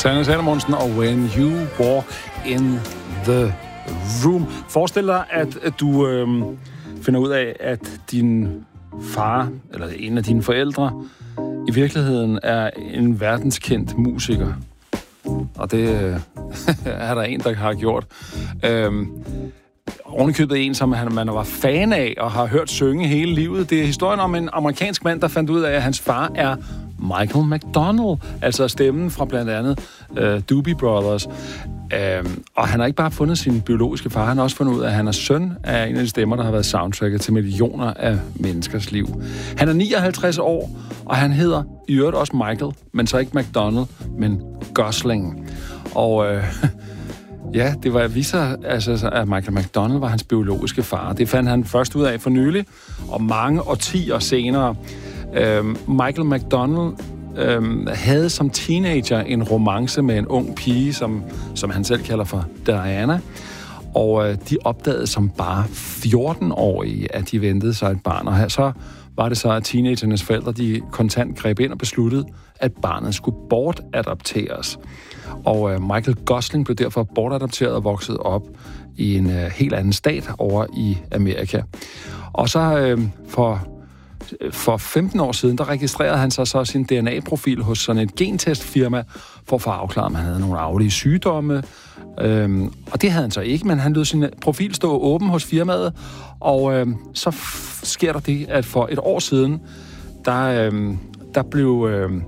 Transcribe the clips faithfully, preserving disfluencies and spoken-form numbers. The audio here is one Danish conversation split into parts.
Sanne Salomonsen og When You Walk in the Room. Forestil dig, at, at du øhm, finder ud af, at din far, eller en af dine forældre, i virkeligheden er en verdenskendt musiker. Og det øh, er der en, der har gjort. Øhm, ovenikøbet en, som han, man var fan af og har hørt synge hele livet. Det er historien om en amerikansk mand, der fandt ud af, at hans far er Michael McDonald, altså stemmen fra blandt andet uh, Doobie Brothers. Um, og han har ikke bare fundet sin biologiske far, han har også fundet ud af, at han er søn af en af de stemmer, der har været soundtracket til millioner af menneskers liv. Han er nioghalvtreds år, og han hedder i øvrigt også Michael, men så ikke McDonald, men Gosling. Og uh, ja, det var viser altså, at Michael McDonald var hans biologiske far. Det fandt han først ud af for nylig, og mange årtier senere. Øhm, Michael McDonald øhm, havde som teenager en romance med en ung pige, som, som han selv kalder for Diana. Og øh, de opdagede som bare fjorten-årige, at de ventede sig et barn. Og så var det så, at teenagernes forældre, de kontant greb ind og besluttede, at barnet skulle bortadopteres. Og øh, Michael Gosling blev derfor bortadopteret og vokset op i en øh, helt anden stat over i Amerika. Og så øh, for... For femten år siden, der registrerede han sig så sin D N A-profil hos sådan et gentestfirma, for at få afklaret, om han havde nogle arvelige sygdomme. Øhm, og det havde han så ikke, men han lod sin profil stå åben hos firmaet. Og øhm, så f- sker der det, at for et år siden, der, øhm, der blev øhm,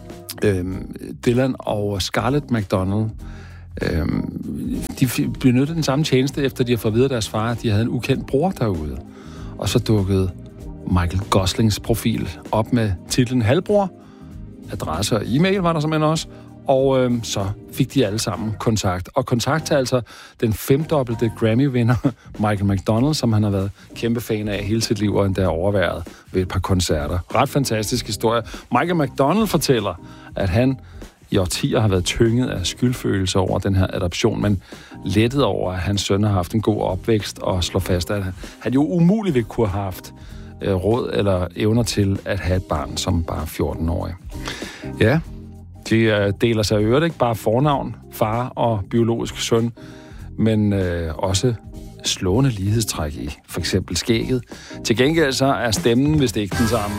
øhm, Dylan og Scarlett McDonald, øhm, de f- benyttede den samme tjeneste, efter de har fået at vide af deres far, at de havde en ukendt bror derude. Og så dukkede Michael Goslings profil op med titlen halvbror, adresse og e-mail var der simpelthen også, og øh, så fik de alle sammen kontakt. Og kontakt til altså den femdobbelte Grammy-vinder Michael McDonald, som han har været kæmpe fan af hele sit liv, og endda overværet ved et par koncerter. Ret fantastisk historie. Michael McDonald fortæller, at han i årtier har været tynget af skyldfølelse over den her adoption, men lettet over, at hans søn har haft en god opvækst, og slår fast, at han jo umuligt ville kunne have haft råd eller evner til at have et barn som bare fjorten-årig. Ja, de deler sig i øvrigt ikke bare fornavn, far og biologisk søn, men øh, også slående lighedstræk i for eksempel skægget. Til gengæld så er stemmen vist ikke den samme.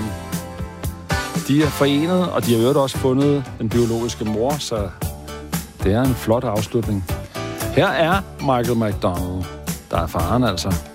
De er forenet, og de har i øvrigt også fundet den biologiske mor, så det er en flot afslutning. Her er Michael McDonald. Der er faren altså.